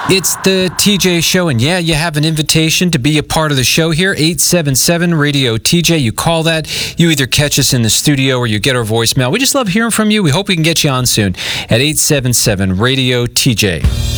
It's the TJ Show, and yeah, you have an invitation to be a part of the show here, 877 Radio TJ. You call that, you either catch us in the studio or you get our voicemail. We just love hearing from you. We hope we can get you on soon at 877 Radio TJ.